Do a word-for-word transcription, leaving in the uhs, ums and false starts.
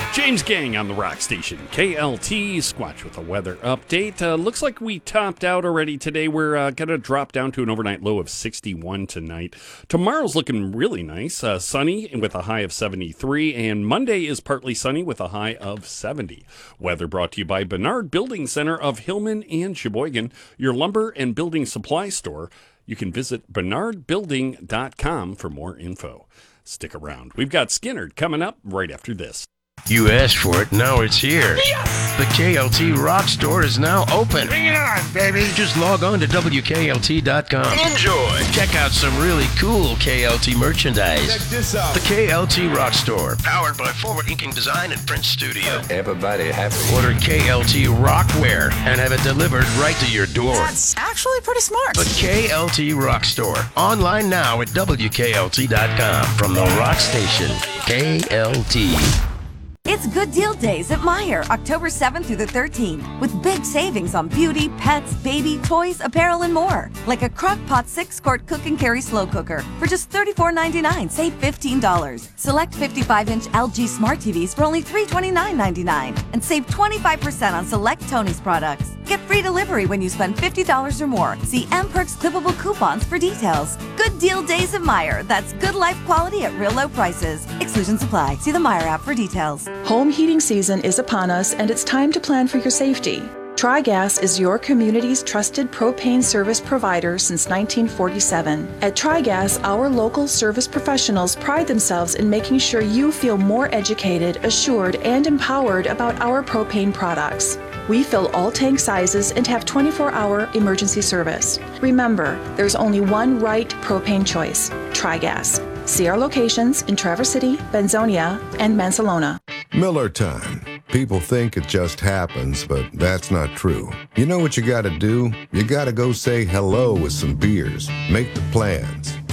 James Gang on the Rock Station, K L T. Squatch with a weather update. Uh, looks like we topped out already today. We're uh, going to drop down to an overnight low of sixty-one tonight. Tomorrow's looking really nice. Uh, sunny with a high of seventy-three. And Monday is partly sunny with a high of seventy. Weather brought to you by Bernard Building Center of Hillman and Sheboygan, your lumber and building supply store. You can visit bernard building dot com for more info. Stick around. We've got Skinnerd coming up right after this. You asked for it, now it's here. Yes! The K L T Rock Store is now open. Bring it on, baby. Just log on to W K L T dot com. Enjoy. Check out some really cool K L T merchandise. Check this out. The K L T Rock Store, powered by Forward Inking Design and Print Studio. Everybody happy. Order K L T Rockwear and have it delivered right to your door. That's actually pretty smart. The K L T Rock Store, online now at W K L T dot com. From the Rock Station, K L T. It's Good Deal Days at Meijer, October seventh through the thirteenth, with big savings on beauty, pets, baby, toys, apparel, and more. Like a Crock-Pot six-quart cook and carry slow cooker for just thirty-four ninety-nine, save fifteen dollars. Select fifty-five inch L G Smart T Vs for only three twenty-nine ninety-nine, and save twenty-five percent on select Tony's products. Get free delivery when you spend fifty dollars or more. See M Perks clippable coupons for details. Good Deal Days at Meijer. That's good life quality at real low prices. Exclusions apply. See the Meijer app for details. Home heating season is upon us, and it's time to plan for your safety. TriGas is your community's trusted propane service provider since nineteen forty-seven. At TriGas, our local service professionals pride themselves in making sure you feel more educated, assured, and empowered about our propane products. We fill all tank sizes and have twenty-four hour emergency service. Remember, there's only one right propane choice, TriGas. See our locations in Traverse City, Benzonia, and Mansalona. Miller time. People think it just happens, but that's not true. You know what you gotta do? You gotta go say hello with some beers. Make the plans.